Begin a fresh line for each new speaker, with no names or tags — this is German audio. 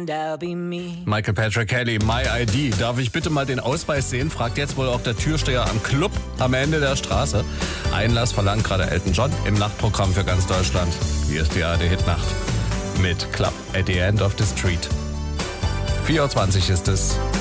and I'll be me.
Michael Patrick Kelly, My ID. Darf ich bitte mal den Ausweis sehen? Fragt jetzt wohl auch der Türsteher am Club am Ende der Straße. Einlass verlangt gerade Elton John im Nachtprogramm für ganz Deutschland. Hier ist die ARD-Hitnacht mit Club at the End of the Street. 4:20 Uhr ist es.